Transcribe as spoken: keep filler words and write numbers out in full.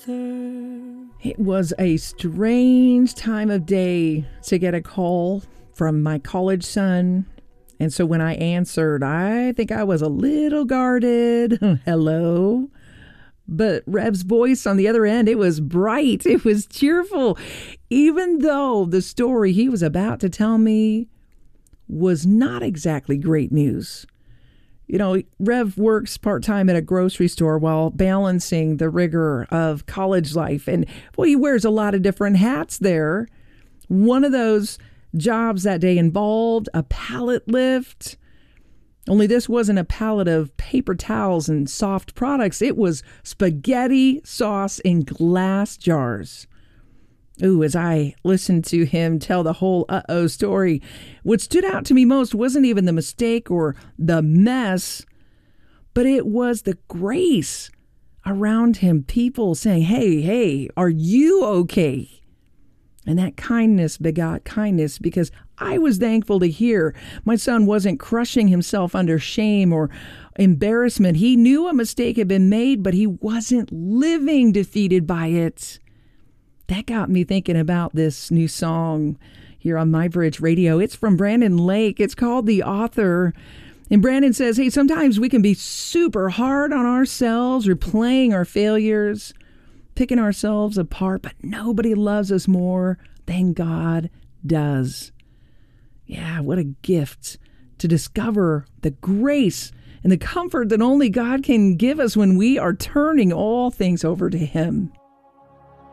author. It was a strange time of day to get a call from my college son. And so when I answered, I think I was a little guarded. Hello. But Rev's voice on the other end, it was bright. It was cheerful. Even though the story he was about to tell me was not exactly great news. You know, Rev works part-time at a grocery store while balancing the rigor of college life. And, boy, he wears a lot of different hats there. One of those jobs that day involved a pallet lift. Only this wasn't a pallet of paper towels and soft products. It was spaghetti sauce in glass jars. Ooh, as I listened to him tell the whole uh-oh story, what stood out to me most wasn't even the mistake or the mess, but it was the grace around him. People saying, hey, hey, are you okay? And that kindness begot kindness, because I was thankful to hear my son wasn't crushing himself under shame or embarrassment. He knew a mistake had been made, but he wasn't living defeated by it. That got me thinking about this new song here on My Bridge Radio. It's from Brandon Lake. It's called The Author. And Brandon says, hey, sometimes we can be super hard on ourselves, replaying our failures, picking ourselves apart, but nobody loves us more than God does. Yeah, what a gift to discover the grace and the comfort that only God can give us when we are turning all things over to Him.